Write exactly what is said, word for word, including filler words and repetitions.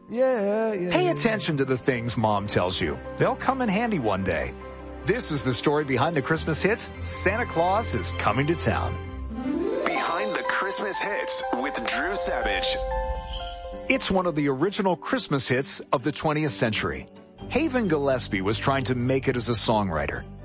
Yeah, yeah. Pay yeah. attention to the things Mom tells you. They'll come in handy one day. This is the story behind the Christmas hits. Santa Claus is coming to town. Behind the Christmas hits with Drew Savage. It's one of the original Christmas hits of the twentieth century. Haven Gillespie was trying to make it as a songwriter.